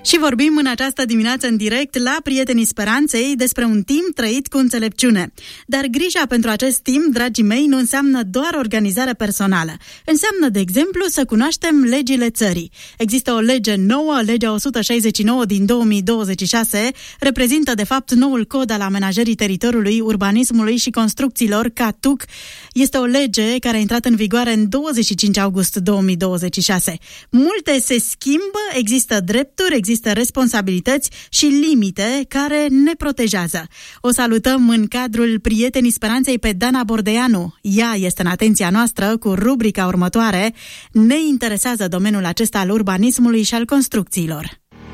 Și vorbim în această dimineață în direct la Prietenii Speranței despre un timp trăit cu înțelepciune. Dar grija pentru acest timp, dragii mei, nu înseamnă doar organizare personală. Înseamnă, de exemplu, să cunoaștem legile țării. Există o lege nouă, legea 169 din 2026, reprezintă de fapt noul cod al amenajării teritoriului, urbanismului și construcțiilor, CATUC. Este o lege care a intrat în vigoare în 25 august 2026. Multe se schimbă, există drepturi, există responsabilități și limite care ne protejează. O salutăm în cadrul Prietenii Speranței pe Dana Bordeanu. Ea este în atenția noastră cu rubrica următoare. Ne interesează domeniul acesta al urbanismului și al construcțiilor.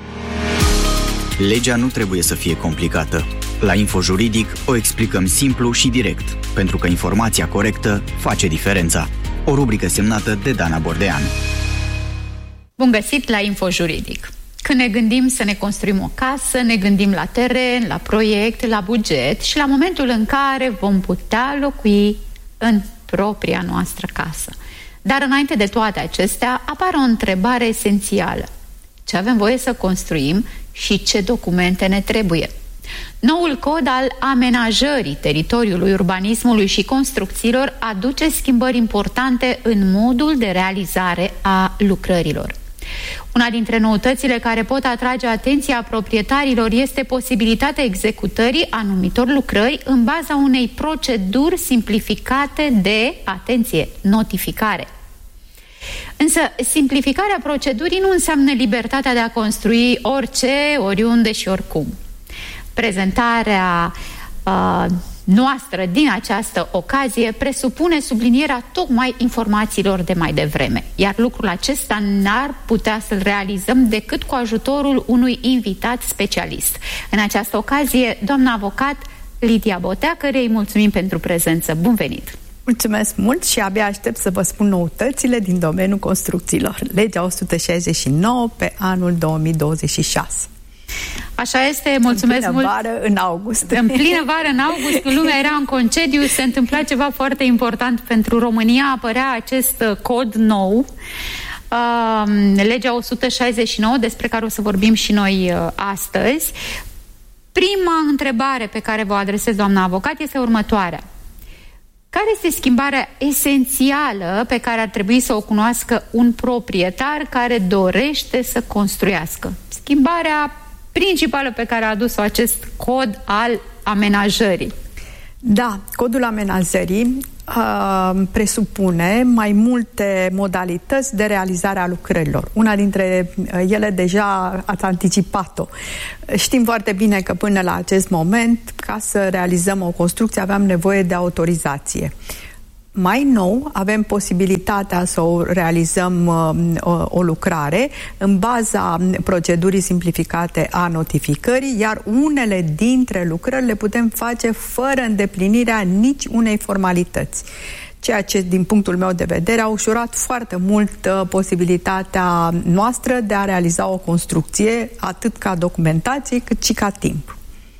Legea nu trebuie să fie complicată. La InfoJuridic o explicăm simplu și direct, pentru că informația corectă face diferența. O rubrică semnată de Dana Bordeanu. Bun găsit la InfoJuridic! Când ne gândim să ne construim o casă, ne gândim la teren, la proiect, la buget și la momentul în care vom putea locui în propria noastră casă. Dar înainte de toate acestea, apare o întrebare esențială. Ce avem voie să construim și ce documente ne trebuie? Noul cod al amenajării teritoriului, urbanismului și construcțiilor aduce schimbări importante în modul de realizare a lucrărilor. Una dintre noutățile care pot atrage atenția proprietarilor este posibilitatea executării anumitor lucrări în baza unei proceduri simplificate de, atenție, notificare. Însă, simplificarea procedurii nu înseamnă libertatea de a construi orice, oriunde și oricum. Prezentarea noastră din această ocazie presupune sublinierea tocmai informațiilor de mai devreme, iar lucrul acesta n-ar putea să-l realizăm decât cu ajutorul unui invitat specialist. În această ocazie, doamna avocat Lidia Botea, cărei îi mulțumim pentru prezență. Bun venit! Mulțumesc mult și abia aștept să vă spun noutățile din domeniul construcțiilor. Legea 169 pe anul 2026. Așa este, mulțumesc mult. În plină vară, în august. În plină vară, în august, când lumea era în concediu, se întâmpla ceva foarte important pentru România. Apărea acest cod nou, legea 169, despre care o să vorbim și noi astăzi. Prima întrebare pe care vă adresez, doamna avocat, este următoarea. Care este schimbarea esențială pe care ar trebui să o cunoască un proprietar care dorește să construiască? Schimbarea principală pe care a adus-o acest cod al amenajării. Da, codul amenajării presupune mai multe modalități de realizare a lucrărilor. Una dintre ele deja ați anticipat-o. Știm foarte bine că până la acest moment, ca să realizăm o construcție, aveam nevoie de autorizație. Mai nou, avem posibilitatea să o realizăm o lucrare în baza procedurii simplificate a notificării, iar unele dintre lucrări le putem face fără îndeplinirea nici unei formalități. Ceea ce, din punctul meu de vedere, a ușurat foarte mult posibilitatea noastră de a realiza o construcție, atât ca documentație, cât și ca timp.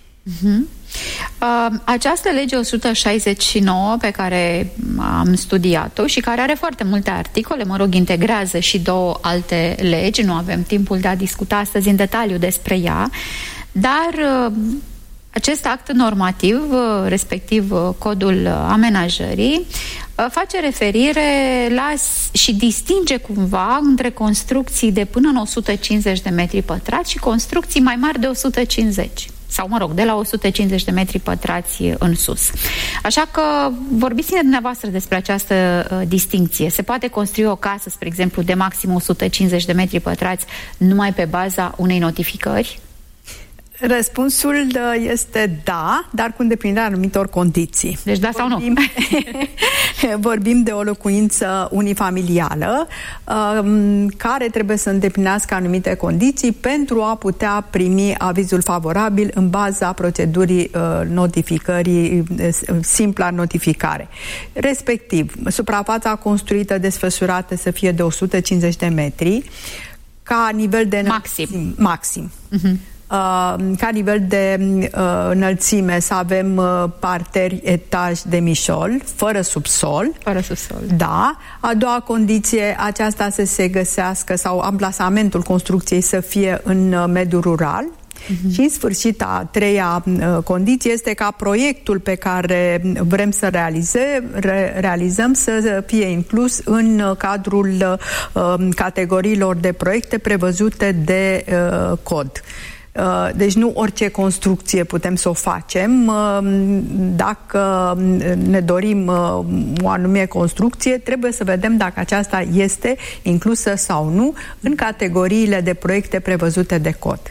Această lege 169 pe care am studiat-o și care are foarte multe articole, integrează și două alte legi, nu avem timpul de a discuta astăzi în detaliu despre ea, dar acest act normativ, respectiv codul amenajării, face referire la și distinge cumva între construcții de până în 150 de metri pătrați și construcții mai mari de 150. Sau, de la 150 de metri pătrați în sus. Așa că vorbiți-ne dumneavoastră despre această distincție. Se poate construi o casă, spre exemplu, de maxim 150 de metri pătrați numai pe baza unei notificări? Răspunsul este da, dar cu îndeplinirea anumitor condiții. Deci da sau nu? Vorbim de o locuință unifamilială care trebuie să îndeplinească anumite condiții pentru a putea primi avizul favorabil în baza procedurii notificării, simpla notificare. Respectiv, suprafața construită, desfășurată să fie de 150 de metri, ca nivel de maxim. ca nivel de înălțime să avem parter, etaj, demișol, fără subsol. Fără subsol. Da. A doua condiție, aceasta să se găsească sau amplasamentul construcției să fie în mediul rural. Și în sfârșit, a treia condiție este ca proiectul pe care vrem să realizăm să fie inclus în cadrul categoriilor de proiecte prevăzute de cod. Deci nu orice construcție putem să o facem. Dacă ne dorim o anumită construcție, trebuie să vedem dacă aceasta este inclusă sau nu în categoriile de proiecte prevăzute de cod.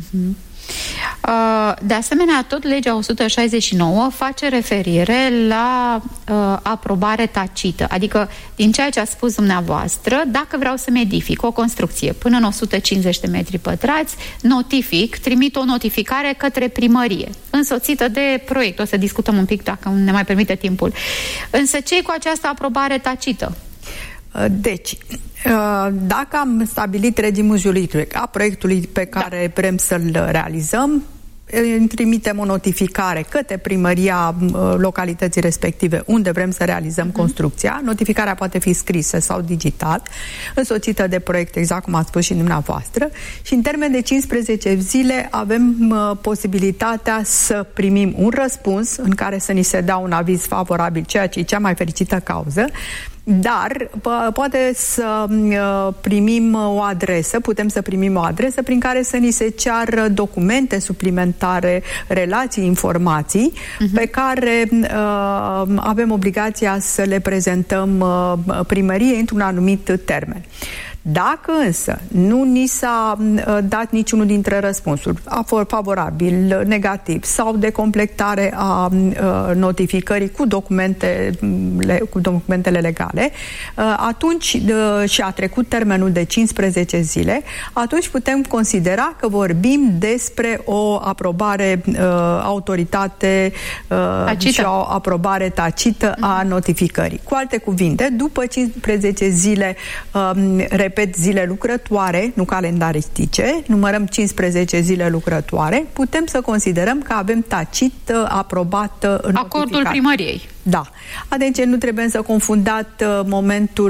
De asemenea, tot legea 169 face referire la aprobare tacită, adică din ceea ce a spus dumneavoastră, dacă vreau să modific o construcție până în 150 de metri pătrați, trimit o notificare către primărie, însoțită de proiect. O să discutăm un pic dacă ne mai permite timpul. Însă ce-i cu această aprobare tacită? Deci, dacă am stabilit regimul juridic a proiectului pe care vrem să-l realizăm, trimitem o notificare către primăria localității respective unde vrem să realizăm construcția. Notificarea poate fi scrisă sau digital, însoțită de proiect, exact cum ați spus și dumneavoastră, și în termen de 15 zile avem posibilitatea să primim un răspuns în care să ni se dea un aviz favorabil, ceea ce e cea mai fericită cauză. Dar poate să primim o adresă, putem să primim o adresă prin care să ni se ceară documente suplimentare, relații, informații pe care avem obligația să le prezentăm primăriei într-un anumit termen. Dacă însă nu ni s-a dat niciunul dintre răspunsuri, a fost favorabil, negativ sau de completare a notificării cu documentele legale, atunci și a trecut termenul de 15 zile, atunci putem considera că vorbim despre o aprobare autoritate și o aprobare tacită a notificării. Cu alte cuvinte, după 15 zile, repet, zile lucrătoare, nu calendaristice, numărăm 15 zile lucrătoare, putem să considerăm că avem tacit aprobat acordul primăriei. Da. Deci nu trebuie să confundat momentul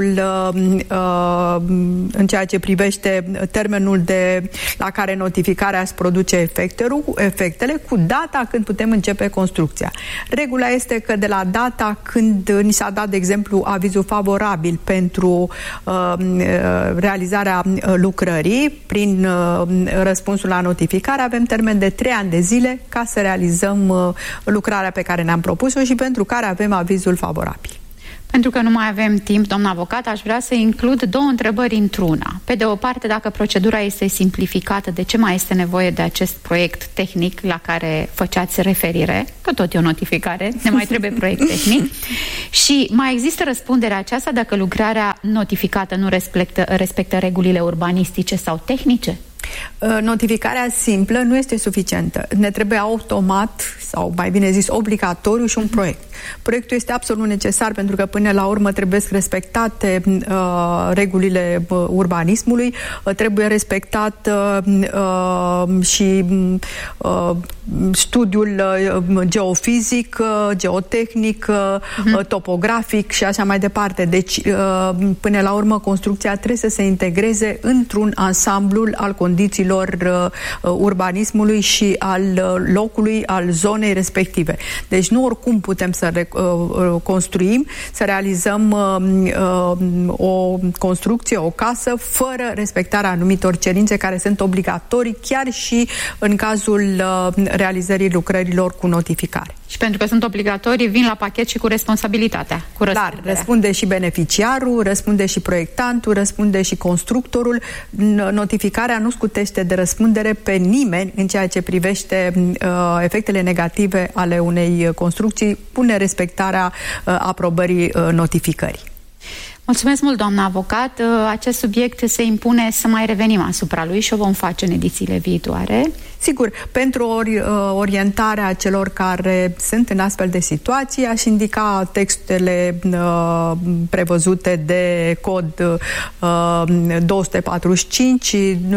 în ceea ce privește termenul la care notificarea își produce efectele cu data când putem începe construcția. Regula este că de la data când ni s-a dat, de exemplu, avizul favorabil pentru realizarea lucrării prin răspunsul la notificare, avem termen de 3 ani de zile ca să realizăm lucrarea pe care ne-am propus-o și pentru care avem avizul favorabil. Pentru că nu mai avem timp, doamna avocat, aș vrea să includ două întrebări într-una. Pe de o parte, dacă procedura este simplificată, de ce mai este nevoie de acest proiect tehnic la care făceați referire? Că tot e o notificare, ne mai trebuie proiect tehnic. Și mai există răspunderea aceasta dacă lucrarea notificată nu respectă regulile urbanistice sau tehnice? Notificarea simplă nu este suficientă. Ne trebuie automat, sau mai bine zis obligatoriu, și un proiect. Proiectul este absolut necesar pentru că până la urmă trebuie respectate regulile urbanismului, trebuie respectat și studiul geofizic, geotehnic, topografic și așa mai departe. Deci, până la urmă, construcția trebuie să se integreze într-un ansamblul al condițiilor urbanismului și al locului, al zonei respective. Deci nu oricum putem să construim, să realizăm o construcție, o casă, fără respectarea anumitor cerințe care sunt obligatorii, chiar și în cazul realizării lucrărilor cu notificare. Și pentru că sunt obligatorii, vin la pachet și cu responsabilitatea, cu răspunderea. Dar răspunde și beneficiarul, răspunde și proiectantul, răspunde și constructorul. Notificarea nu scutește de răspundere pe nimeni în ceea ce privește efectele negative ale unei construcții, pune respectarea aprobării notificării. Mulțumesc mult, doamna avocat. Acest subiect se impune să mai revenim asupra lui și o vom face în edițiile viitoare. Sigur, pentru orientarea celor care sunt în astfel de situații, aș indica textele prevăzute de cod 245,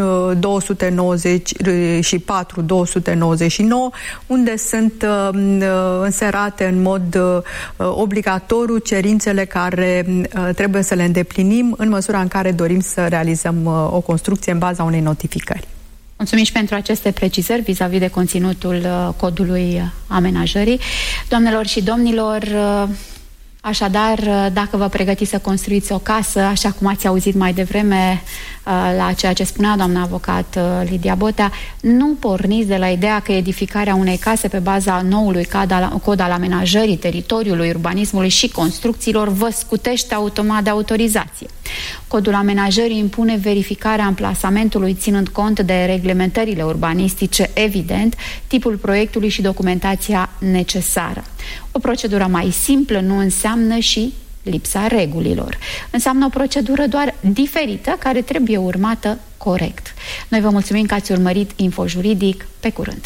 294, 299, unde sunt înserate în mod obligatoriu cerințele care trebuie să le îndeplinim în măsura în care dorim să realizăm o construcție în baza unei notificări. Mulțumim și pentru aceste precizări vis-a-vis de conținutul codului amenajării. Doamnelor și domnilor, așadar, dacă vă pregătiți să construiți o casă, așa cum ați auzit mai devreme la ceea ce spunea doamna avocat Lidia Botea, nu porniți de la ideea că edificarea unei case pe baza noului cod al amenajării teritoriului, urbanismului și construcțiilor vă scutește automat de autorizație. Codul amenajării impune verificarea amplasamentului ținând cont de reglementările urbanistice, evident, tipul proiectului și documentația necesară. O procedură mai simplă nu înseamnă și lipsa regulilor. Înseamnă o procedură doar diferită, care trebuie urmată corect. Noi vă mulțumim că ați urmărit Infojuridic. Pe curând!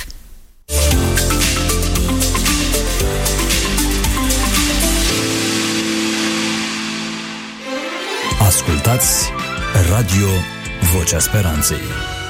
Ascultați Radio Vocea Speranței.